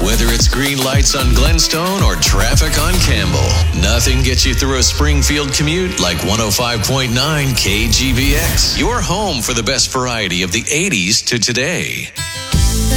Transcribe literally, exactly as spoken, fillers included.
Whether it's green lights on Glenstone or traffic on Campbell, nothing gets you through a Springfield commute like one oh five point nine K G B X. Your home for the best variety of the eighties to today.